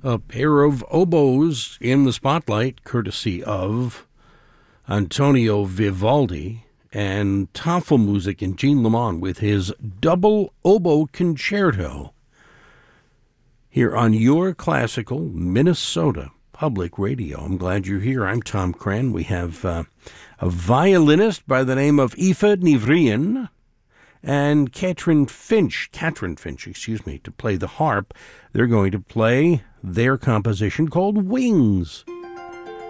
A pair of oboes in the spotlight, courtesy of Antonio Vivaldi, and Tafelmusik and Jean Lamont with his double oboe concerto here on your classical Minnesota Public Radio. I'm glad you're here. I'm Tom Cran. We have a violinist by the name of Aoife Ní and Katrin Finch, to play the harp. They're going to play their composition called Wings.